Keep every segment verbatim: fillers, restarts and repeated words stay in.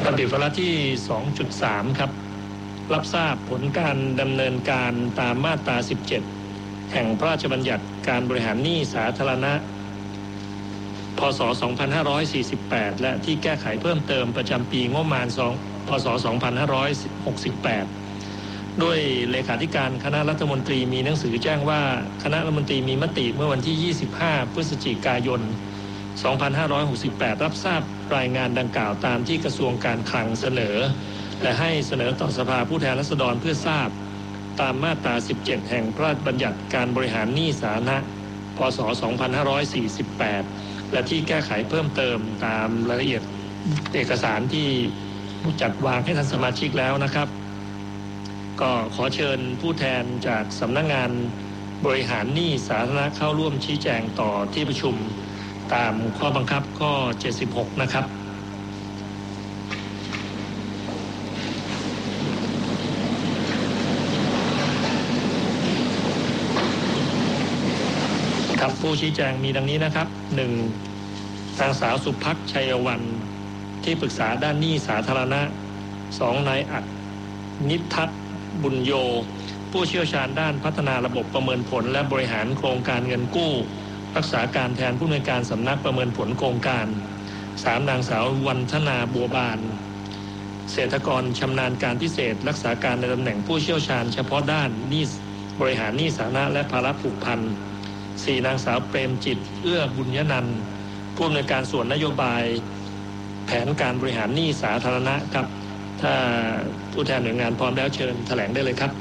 ระเบียบวาระที่ สองจุดสาม ครับรับทราบผลการดำเนินการตามมาตรา สิบเจ็ด แห่งพระราชบัญญัติการบริหารหนี้สาธารณะพ.ศ. สองพันห้าร้อยสี่สิบแปด และที่แก้ไขเพิ่มเติมประจำปีงบประมาณพ.ศ. สองพันห้าร้อยหกสิบแปดด้วยเลขาธิการคณะรัฐมนตรีมีหนังสือแจ้งว่าคณะรัฐมนตรีมีมติเมื่อวันที่ ยี่สิบห้า พฤศจิกายน สองพันห้าร้อยหกสิบแปด รับทราบรายงานดังกล่าวตามที่กระทรวงการคลังเสนอและให้เสนอต่อสภาผู้แทนราษฎรเพื่อทราบตามมาตรา สิบเจ็ด แห่งพระราชบัญญัติการบริหารหนี้สาธารณะพ.ศ. สองพันห้าร้อยสี่สิบแปดและที่แก้ไขเพิ่มเติมตามรายละเอียดเอกสารที่จัดวางให้ท่านสมาชิกแล้วนะครับก็ขอเชิญผู้แทนจากสำนักงานบริหารหนี้สาธารณะเข้าร่วมชี้แจงต่อที่ประชุมตามข้อบังคับข้อ เจ็ดสิบหก นะครับครับผู้ชี้แจงมีดังนี้นะครับ หนึ่ง นางสาวสุภักชัยวรรณที่ปรึกษาด้านหนี้สาธารณะ สอง นายอัดนิทัศน์บุญโยผู้เชี่ยวชาญด้านพัฒนาระบบประเมินผลและบริหารโครงการเงินกู้รักษาการแทนผู้อำนวยการสำนักประเมินผลโครงการ สาม นางสาววรรธนาบัวบานเศรษฐกรชำนาญการพิเศษรักษาการในตำแหน่งผู้เชี่ยวชาญเฉพาะด้านหนี้บริหารหนี้สาธารณะและภาระผูกพัน สี่ นางสาวเปรมจิตเอื้อบุญยนันท์ผู้อำนวยการส่วนนโยบายแผนการบริหารหนี้สาธารณะครับถ้าผู้แทนหน่วยงานพร้อมแล้วเชิญแถลงได้เลยครับ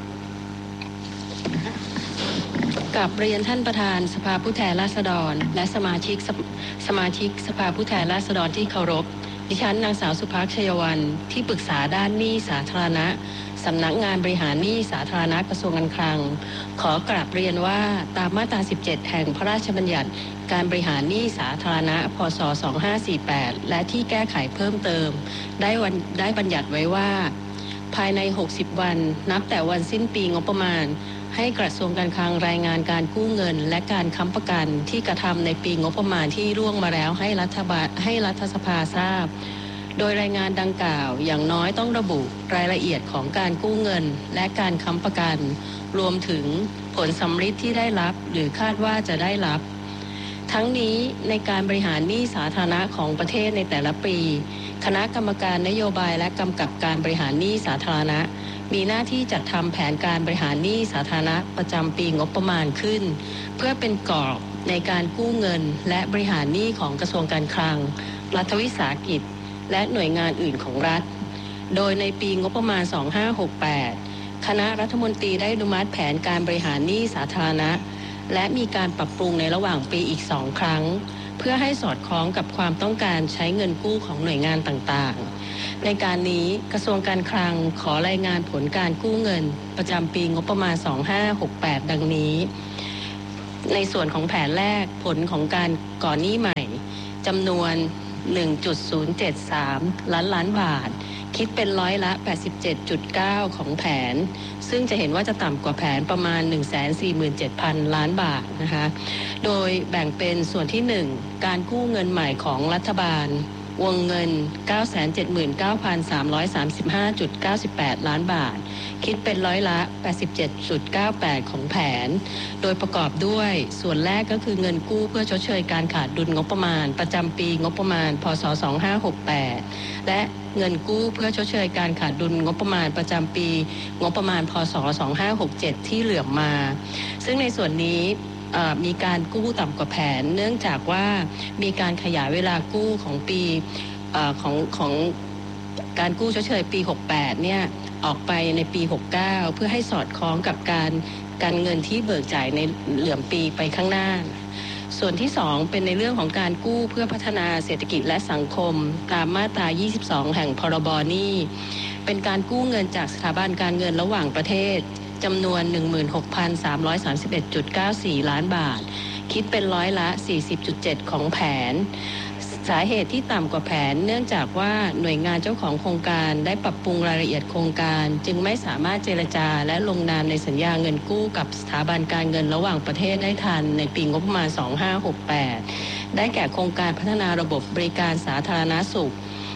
กับเรียนท่านประธานสภาผู้แทนราษฎรและสมาชิกสมาชิกสภาผู้แทนราษฎรที่เคารพดิฉันนางสาวสุภักชัยวรรณที่ปรึกษาด้านหนี้สาธารณะสำนักงานบริหารหนี้สาธารณะกระทรวงการคลังขอกราบเรียนว่าตามมาตรา สิบเจ็ด แห่งพระราชบัญญัติการบริหารหนี้สาธารณะพ.ศ. สองพันห้าร้อยสี่สิบแปดและที่แก้ไขเพิ่มเติมได้วันได้บัญญัติไว้ว่าภายในหกสิบวันนับแต่วันสิ้นปีงบประมาณให้กระทรวงการคลังรายงานการกู้เงินและการค้ำประกันที่กระทำในปีงบประมาณที่ล่วงมาแล้วให้รัฐบาลให้รัฐสภาทราบโดยรายงานดังกล่าวอย่างน้อยต้องระบุรายละเอียดของการกู้เงินและการค้ำประกันรวมถึงผลสำลิดที่ได้รับหรือคาดว่าจะได้รับทั้งนี้ในการบริหารหนี้สาธารณะของประเทศในแต่ละปีคณะกรรมการนโยบายและกำกับการบริหารหนี้สาธารณะมีหน้าที่จัดทำแผนการบริหารหนี้สาธารณะประจำปีงบประมาณขึ้นเพื่อเป็นกรอบในการกู้เงินและบริหารหนี้ของกระทรวงการคลังรัฐวิสาหกิจและหน่วยงานอื่นของรัฐโดยในปีงบประมาณสองพันห้าร้อยหกสิบแปดคณะรัฐมนตรีได้อนุมัติแผนการบริหารหนี้สาธารณะและมีการปรับปรุงในระหว่างปีอีกสองครั้งเพื่อให้สอดคล้องกับความต้องการใช้เงินกู้ของหน่วยงานต่างๆในการนี้กระทรวงการคลังขอรายงานผลการกู้เงินประจำปีงบประมาณสองพันห้าร้อยหกสิบแปดดังนี้ในส่วนของแผนแรกผลของการก่อหนี้ใหม่จำนวน หนึ่งจุดศูนย์เจ็ดสาม ล้านล้านบาทคิดเป็นร้อยละ แปดสิบเจ็ดจุดเก้า ของแผนซึ่งจะเห็นว่าจะต่ำกว่าแผนประมาณ หนึ่งแสนสี่หมื่นเจ็ดพัน ล้านบาทนะคะโดยแบ่งเป็นส่วนที่หนึ่งการกู้เงินใหม่ของรัฐบาลวงเงิน เก้าแสนเจ็ดหมื่นเก้าพันสามร้อยสามสิบห้าจุดเก้าแปด ล้านบาทคิดเป็นร้อยละ แปดสิบเจ็ดจุดเก้าแปด ของแผนโดยประกอบด้วยส่วนแรกก็คือเงินกู้เพื่อชดเชยการขาดดุลงบประมาณประจำปีงบประมาณพ.ศ. สองพันห้าร้อยหกสิบแปดและเงินกู้เพื่อชดเชยการขาดดุลงบประมาณประจำปีงบประมาณพ.ศ. สองพันห้าร้อยหกสิบเจ็ดที่เหลือมาซึ่งในส่วนนี้มีการกู้ต่ำกว่าแผนเนื่องจากว่ามีการขยายเวลากู้ของปีของของการกู้ชดเชยปีหกสิบแปดเนี่ยออกไปในปีหกสิบเก้าเพื่อให้สอดคล้องกับการการเงินที่เบิกจ่ายในเหลื่อมปีไปข้างหน้าส่วนที่สองเป็นในเรื่องของการกู้เพื่อพัฒนาเศรษฐกิจและสังคมตามมาตรายี่สิบสองแห่งพรบหนี้เป็นการกู้เงินจากสถาบันการเงินระหว่างประเทศจำนวน หนึ่งหมื่นหกพันสามร้อยสามสิบเอ็ดจุดเก้าสี่ ล้านบาทคิดเป็นร้อยละ สี่สิบจุดเจ็ด ของแผนสาเหตุที่ต่ำกว่าแผนเนื่องจากว่าหน่วยงานเจ้าของโครงการได้ปรับปรุงรายละเอียดโครงการจึงไม่สามารถเจรจาและลงนามในสัญญาเงินกู้กับสถาบันการเงินระหว่างประเทศได้ทันในปีงบประมาณสองพันห้าร้อยหกสิบแปดได้แก่โครงการพัฒนาระบบบริการสาธารณสุข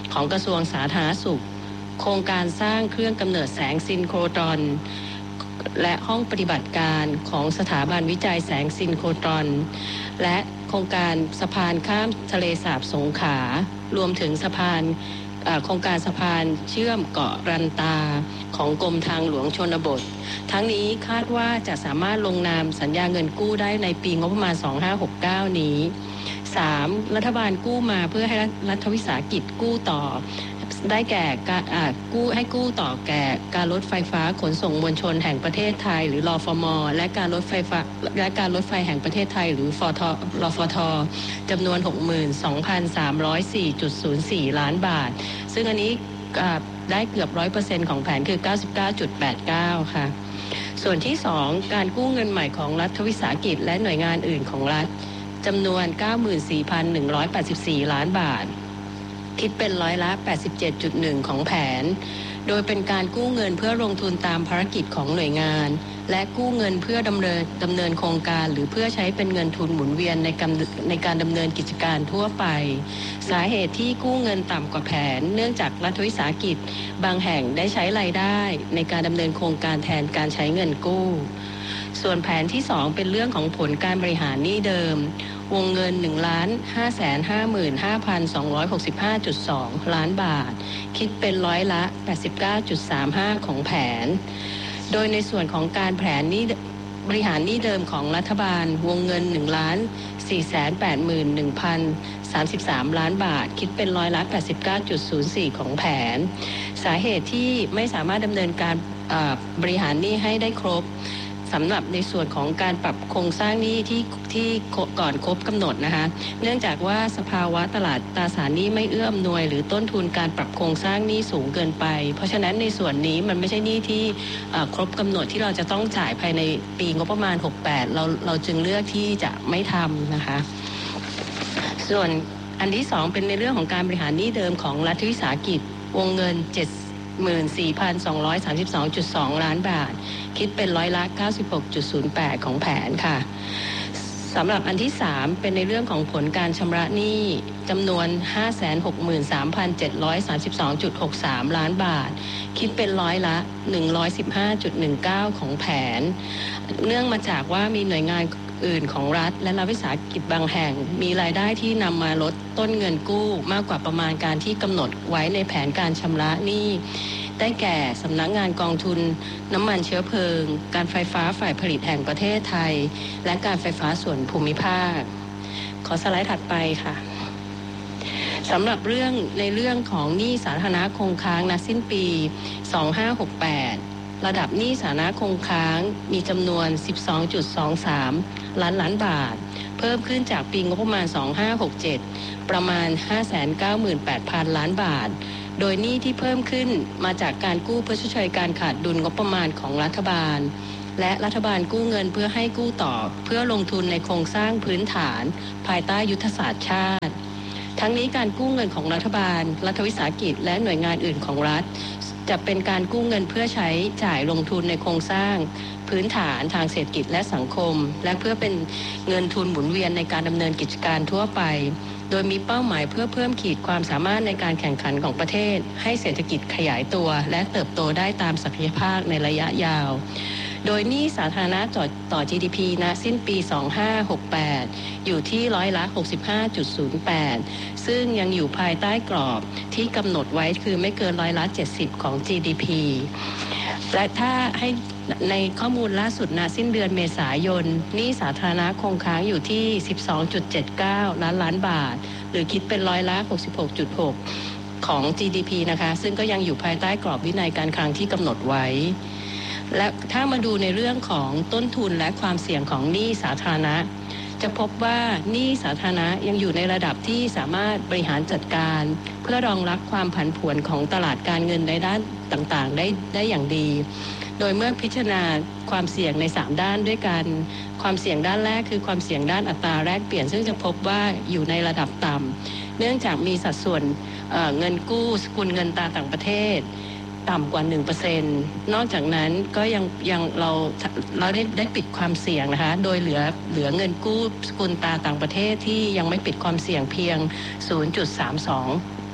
ของกระทรวงสาธารณสุขโครงการสร้างเครื่องกำเนิดแสงซินโครตรอนและห้องปฏิบัติการของสถาบันวิจัยแสงซินโครตรอนและโครงการสะพานข้ามทะเลสาบสงขลารวมถึงสะพานโครงการสะพานเชื่อมเกาะรันตาของกรมทางหลวงชนบททั้งนี้คาดว่าจะสามารถลงนามสัญญาเงินกู้ได้ในปีงบประมาณสองพันห้าร้อยหกสิบเก้านี้สามรัฐบาลกู้มาเพื่อให้รัฐวิสาหกิจกู้ต่อได้แก่การกู้ให้กู้ต่อแก่การรถไฟฟ้าขนส่งมวลชนแห่งประเทศไทยหรือรฟม.และการรถไฟฟ้าและการรถไฟแห่งประเทศไทยหรือฟทรฟทจำนวน หกหมื่นสองพันสามร้อยสี่จุดศูนย์สี่ ล้านบาทซึ่งอันนี้ได้เกือบ ร้อยเปอร์เซ็นต์ ของแผนคือ เก้าสิบเก้าจุดแปดเก้า ค่ะส่วนที่สองการกู้เงินใหม่ของรัฐวิสาหกิจและหน่วยงานอื่นของรัฐจำนวน เก้าหมื่นสี่พันหนึ่งร้อยแปดสิบสี่ ล้านบาทคิดเป็นร้อยละ แปดสิบเจ็ดจุดหนึ่ง ของแผนโดยเป็นการกู้เงินเพื่อลงทุนตามภารกิจของหน่วยงานและกู้เงินเพื่อดำเนินดำเนินโครงการหรือเพื่อใช้เป็นเงินทุนหมุนเวียนในการในการดำเนินกิจการทั่วไปสาเหตุที่กู้เงินต่ำกว่าแผนเนื่องจากรัฐวิสาหกิจบางแห่งได้ใช้รายได้ในการดำเนินโครงการแทนการใช้เงินกู้ส่วนแผนที่สองเป็นเรื่องของผลการบริหารหนี้เดิมวงเงิน หนึ่งล้านห้าแสนห้าหมื่นห้าพันสองร้อยหกสิบห้าจุดสอง ล้านบาทคิดเป็นร้อยละ แปดสิบเก้าจุดสามห้า ของแผนโดยในส่วนของการแผนหนี้บริหารหนี้เดิมของรัฐบาลวงเงิน หนึ่งล้านสี่แสนแปดหมื่นหนึ่งพันสามสิบสาม ล้านบาทคิดเป็นร้อยละ แปดสิบเก้าจุดศูนย์สี่ ของแผนสาเหตุที่ไม่สามารถดำเนินการบริหารหนี้ให้ได้ครบสำหรับในส่วนของการปรับโครงสร้างหนี้ที่ที่ก่อนครบกำหนดนะคะเนื่องจากว่าสภาวะตลาดตราสารหนี้ไม่เอื้ออำนวยหรือต้นทุนการปรับโครงสร้างหนี้สูงเกินไปเพราะฉะนั้นในส่วนนี้มันไม่ใช่หนี้ที่ครบกำหนดที่เราจะต้องจ่ายภายในปีงบประมาณหกสิบแปดเราเราจึงเลือกที่จะไม่ทำนะคะส่วนอันที่สองเป็นในเรื่องของการบริหารหนี้เดิมของรัฐวิสาหกิจวงเงินเจ็ดหมื่นสี่พันสองร้อยสามสิบสองจุดสอง ล้านบาทคิดเป็นร้อยละ เก้าสิบหกจุดศูนย์แปด ของแผนค่ะสำหรับอันที่สามเป็นในเรื่องของผลการชำระหนี้จำนวน ห้าแสนหกหมื่นสามพันเจ็ดร้อยสามสิบสองจุดหกสาม ล้านบาทคิดเป็นร้อยละ หนึ่งร้อยสิบห้าจุดหนึ่งเก้า ของแผนเนื่องมาจากว่ามีหน่วยงานอื่นของรัฐและรัฐวิสาหกิจบางแห่งมีรายได้ที่นำมาลดต้นเงินกู้มากกว่าประมาณการที่กำหนดไว้ในแผนการชำระหนี้ได้แก่สำนักงานกองทุนน้ำมันเชื้อเพลิงการไฟฟ้าฝ่ายผลิตแห่งประเทศไทยและการไฟฟ้าส่วนภูมิภาคขอสไลด์ถัดไปค่ะสำหรับเรื่องในเรื่องของหนี้สาธารณะคงค้างณสิ้นปีสองพันห้าร้อยหกสิบแปดระดับหนี้สาธารณะคงค้างมีจำนวน สิบสองจุดสองสาม ล้านล้านบาทเพิ่มขึ้นจากปีงบประมาณสองพันห้าร้อยหกสิบเจ็ดประมาณ ห้าแสนเก้าหมื่นแปดพัน ล้านบาทโดยหนี้ที่เพิ่มขึ้นมาจากการกู้เพื่อชดเชยการขาดดุลงบประมาณของรัฐบาลและรัฐบาลกู้เงินเพื่อให้กู้ต่อเพื่อลงทุนในโครงสร้างพื้นฐานภายใต้ยุทธศาสตร์ชาติทั้งนี้การกู้เงินของรัฐบาลรัฐวิสาหกิจและหน่วยงานอื่นของรัฐจะเป็นการกู้เงินเพื่อใช้จ่ายลงทุนในโครงสร้างพื้นฐานทางเศรษฐกิจและสังคมและเพื่อเป็นเงินทุนหมุนเวียนในการดำเนินกิจการทั่วไปโดยมีเป้าหมายเพื่อเพิ่มขีดความสามารถในการแข่งขันของประเทศให้เศรษฐกิจขยายตัวและเติบโตได้ตามศักยภาพในระยะยาวโดยหนี้สาธารณะต่อต่อ จี ดี พี ณสิ้นปีสองพันห้าร้อยหกสิบแปดอยู่ที่ร้อยละ หกสิบห้าจุดศูนย์แปด ซึ่งยังอยู่ภายใต้กรอบที่กำหนดไว้คือไม่เกินร้อยละ เจ็ดสิบ ของ จี ดี พี และถ้าให้ในข้อมูลล่าสุดณสิ้นเดือนเมษายนหนี้สาธารณะคงค้างอยู่ที่ สิบสองจุดเจ็ดเก้า ล้านล้านบาทหรือคิดเป็นร้อยละ หกสิบหกจุดหก ของ จี ดี พี นะคะซึ่งก็ยังอยู่ภายใต้กรอบวินัยการคลังที่กำหนดไว้และถ้ามาดูในเรื่องของต้นทุนและความเสี่ยงของหนี้สาธารณะจะพบว่าหนี้สาธารณะยังอยู่ในระดับที่สามารถบริหารจัดการเพื่อรองรับความผันผวนของตลาดการเงินในด้านต่างๆได้ได้อย่างดีโดยเมื่อพิจารณาความเสี่ยงในสามด้านด้วยกันความเสี่ยงด้านแรกคือความเสี่ยงด้านอัตราแลกเปลี่ยนซึ่งจะพบว่าอยู่ในระดับต่ำเนื่องจากมีสัดส่วนเอ่อเงินกู้สกุลเงินตราต่างประเทศต่ำกว่า หนึ่งเปอร์เซ็นต์ นอกจากนั้นก็ยังยังเราเราได้ได้ปิดความเสี่ยงนะคะโดยเหลือเหลือเงินกู้สกุลตราต่างประเทศที่ยังไม่ปิดความเสี่ยงเพียง ศูนย์จุดสามสอง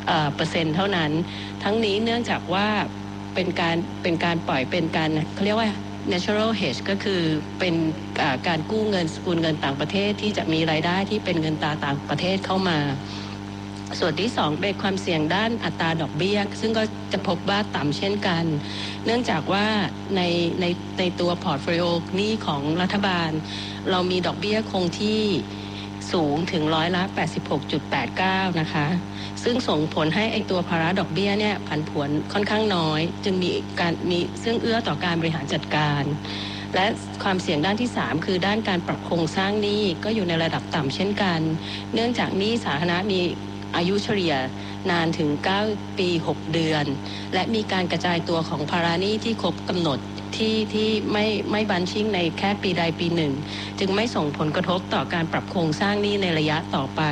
เอ่อเปอร์เซ็นต์เท่านั้นทั้งนี้เนื่องจากว่าเป็นการเป็นการปล่อยเป็นการเขาเรียกว่า natural hedge ก็คือเป็นการกู้เงินสกุลเงินต่างประเทศที่จะมีรายได้ที่เป็นเงินตราต่างประเทศเข้ามาส่วนที่สองเป็นความเสี่ยงด้านอัตราดอกเบี้ยซึ่งก็จะพบว่าต่ำเช่นกันเนื่องจากว่าในในในตัวพอร์ตโฟลิโอหนี้ของรัฐบาลเรามีดอกเบี้ยคงที่สูงถึงร้อยละ แปดสิบหกจุดแปดเก้า นะคะซึ่งส่งผลให้ไอตัวภาระดอกเบี้ยเนี่ยผันผวนค่อนข้างน้อยจึงมีการมีซึ่งเอื้อต่อการบริหารจัดการและความเสี่ยงด้านที่สามคือด้านการปรับโครงสร้างหนี้ก็อยู่ในระดับต่ำเช่นกันเนื่องจากหนี้สาธารณะมีอายุเฉลี่ยนานถึงเก้าปีหกเดือนและมีการกระจายตัวของภาระหนี้ที่ครบกำหนดที่ที่ไม่ไม่บันชิ่งในแค่ปีใดปีหนึ่งจึงไม่ส่งผลกระทบต่อการปรับโครงสร้างหนี้ในระยะต่อไป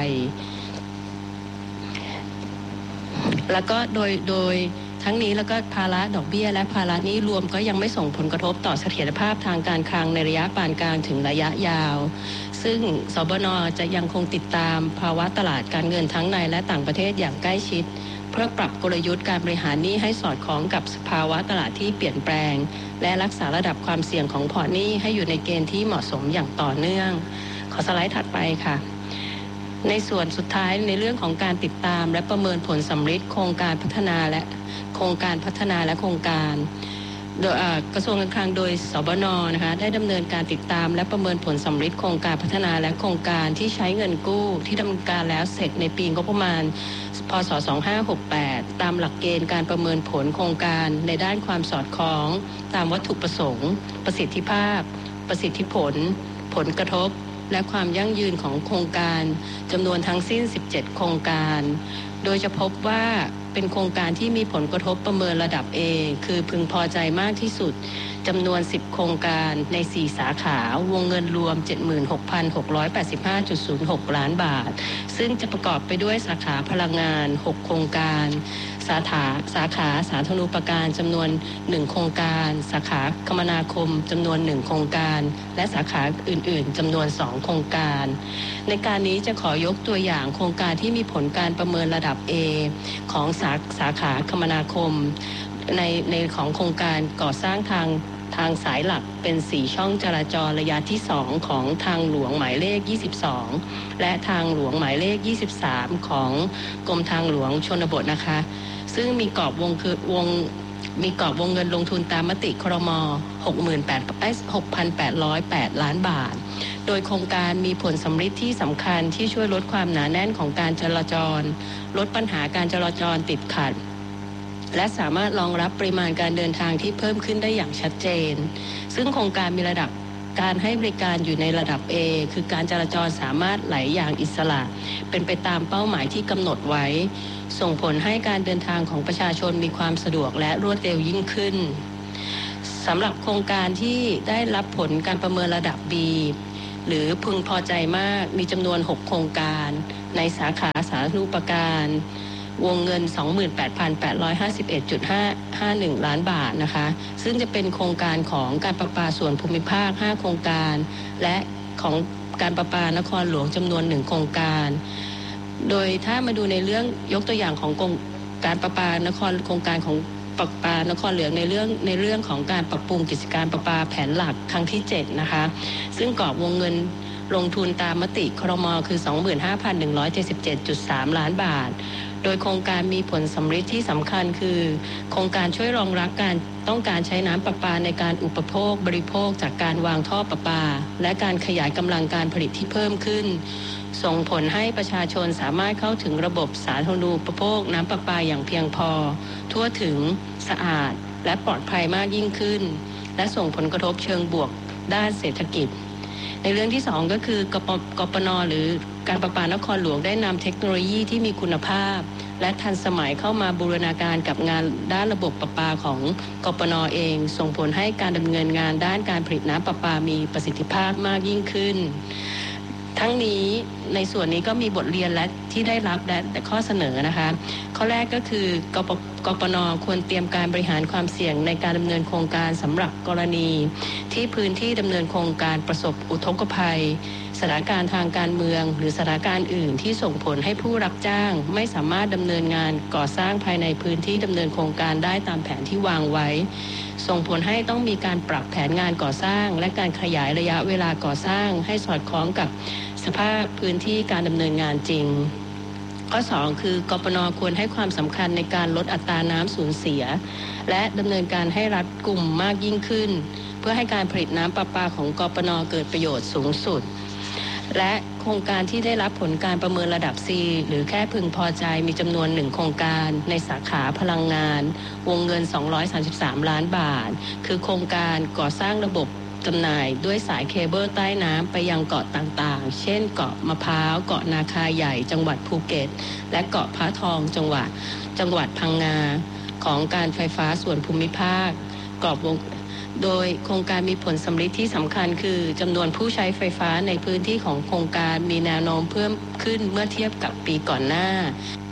แล้วก็โดยโดยทั้งนี้แล้วก็ภาระดอกเบี้ยและภาระหนี้รวมก็ยังไม่ส่งผลกระทบต่อเสถียรภาพทางการคลังในระยะปานกลางถึงระยะยาวซึ่งสบน.จะยังคงติดตามภาวะตลาดการเงินทั้งในและต่างประเทศอย่างใกล้ชิดเพื่อปรับกลยุทธ์การบริหารหนี้ให้สอดคล้องกับสภาวะตลาดที่เปลี่ยนแปลงและรักษาระดับความเสี่ยงของพอร์ตหนี้ให้อยู่ในเกณฑ์ที่เหมาะสมอย่างต่อเนื่องขอสไลด์ถัดไปค่ะในส่วนสุดท้ายในเรื่องของการติดตามและประเมินผลสำฤทธิ์โครงการพัฒนาและโครงการพัฒนาและโครงการโดยกระทรวงการคลังโดยสบน.นะคะได้ดำเนินการติดตามและประเมินผลสำฤทธิ์โครงการพัฒนาและโครงการที่ใช้เงินกู้ที่ดำเนินการแล้วเสร็จในปีงบประมาณพ.ศ. สองพันห้าร้อยหกสิบแปดตามหลักเกณฑ์การประเมินผลโครงการในด้านความสอดคล้องตามวัตถุประสงค์ประสิทธิภาพประสิทธิผลผลกระทบและความยั่งยืนของโครงการจำนวนทั้งสิ้นสิบเจ็ดโครงการโดยจะพบว่าเป็นโครงการที่มีผลกระทบประเมินระดับ A คือพึงพอใจมากที่สุดจำนวนสิบโครงการในสี่สาขาวงเงินรวม เจ็ดหมื่นหกพันหกร้อยแปดสิบห้าจุดศูนย์หก ล้านบาทซึ่งจะประกอบไปด้วยสาขาพลังงานหกโครงการสาขาสาขาสาธารณูปการจำนวนหนึ่งโครงการสาขาคมนาคมจำนวนหนึ่งโครงการและสาขาอื่นๆจำนวนสองโครงการในการนี้จะขอยกตัวอย่างโครงการที่มีผลการประเมินระดับ A ของสาสาขาคมนาคมในในของโครงการก่อสร้างทางทางสายหลักเป็นสี่ช่องจราจรระยะที่สองของทางหลวงหมายเลขยี่สิบสองและทางหลวงหมายเลขยี่สิบสามของกรมทางหลวงชนบทนะคะซึ่งมีกรอบวงคือวงมีกรอบวงเงินลงทุนตามมติครม หกพันแปดร้อยแปด ล้านบาทโดยโครงการมีผลสำฤทธิ์ที่สำคัญที่ช่วยลดความหนาแน่นของการจราจรลดปัญหาการจราจรติดขัดและสามารถรองรับปริมาณการเดินทางที่เพิ่มขึ้นได้อย่างชัดเจนซึ่งโครงการมีระดับการให้บริการอยู่ในระดับ A คือการจราจรสามารถไหลอย่างอิสระเป็นไปตามเป้าหมายที่กำหนดไว้ส่งผลให้การเดินทางของประชาชนมีความสะดวกและรวดเร็วยิ่งขึ้นสำหรับโครงการที่ได้รับผลการประเมินระดับ B หรือพึงพอใจมากมีจำนวนหกโครงการในสาขาสาธารณูปการวงเงิน สองหมื่นแปดพันแปดร้อยห้าสิบเอ็ดจุดห้าหนึ่ง ล้านบาทนะคะซึ่งจะเป็นโครงการของการประปาส่วนภูมิภาคห้าโครงการและของการประปานครหลวงจำนวนหนึ่งโครงการโดยถ้ามาดูในเรื่องยกตัวอย่างของการประปานครโครงการของประปานครหลวงในเรื่องในเรื่องของการปรับปรุงกิจการประปาแผนหลักครั้งที่เจ็ดนะคะซึ่งกรอบวงเงินลงทุนตามมติครม.คือ สองหมื่นห้าพันหนึ่งร้อยเจ็ดสิบเจ็ดจุดสาม ล้านบาทโดยโครงการมีผลสำฤทธิ์ที่สำคัญคือโครงการช่วยรองรับการต้องการใช้น้ำประปาในการอุปโภคบริโภคจากการวางท่อประปาและการขยายกำลังการผลิตที่เพิ่มขึ้นส่งผลให้ประชาชนสามารถเข้าถึงระบบสาธารณูปโภคน้ำประปาอย่างเพียงพอทั่วถึงสะอาดและปลอดภัยมากยิ่งขึ้นและส่งผลกระทบเชิงบวกด้านเศรษฐกิจในเรื่องที่สองก็คือกปกปน.หรือการประปานครหลวงได้นำเทคโนโลยีที่มีคุณภาพและทันสมัยเข้ามาบูรณาการกับงานด้านระบบประปาของกปน.เองส่งผลให้การดำเนินงานด้านการผลิตน้ำประปามีประสิทธิภาพมากยิ่งขึ้นทั้งนี้ในส่วนนี้ก็มีบทเรียนและที่ได้รับและข้อเสนอนะคะข้อแรกก็คือกปกปน.ควรเตรียมการบริหารความเสี่ยงในการดำเนินโครงการสำหรับกรณีที่พื้นที่ดำเนินโครงการประสบอุทกภัยสถานการณ์ทางการเมืองหรือสถานการณ์อื่นที่ส่งผลให้ผู้รับจ้างไม่สามารถดำเนินงานก่อสร้างภายในพื้นที่ดำเนินโครงการได้ตามแผนที่วางไว้ส่งผลให้ต้องมีการปรับแผนงานก่อสร้างและการขยายระยะเวลาก่อสร้างให้สอดคล้องกับสภาพพื้นที่การดำเนินงานจริงข้อสองคือกปน.ควรให้ความสำคัญในการลดอัตราน้ำสูญเสียและดำเนินการให้รัดกุมมากยิ่งขึ้นเพื่อให้การผลิตน้ำประปาของกปน.เกิดประโยชน์สูงสุดและโครงการที่ได้รับผลการประเมินระดับ C หรือแค่พึงพอใจมีจำนวนหนึ่งโครงการในสาขาพลังงานวงเงินสองร้อยสามสิบสามล้านบาทคือโครงการก่อสร้างระบบจำหน่ายด้วยสายเคเบิลใต้น้ำไปยังเกาะต่างๆเช่นเกาะมะพร้าวเกาะนาคาใหญ่จังหวัดภูเก็ตและเกาะพระทองจังหวัดจังหวัดพังงาของการไฟฟ้าส่วนภูมิภาคกรอบวงโดยโครงการมีผลสำลิดที่สำคัญคือจำนวนผู้ใช้ไฟฟ้าในพื้นที่ของโครงการมีแนวโน้มเพิ่มขึ้นเมื่อเทียบกับปีก่อนหน้า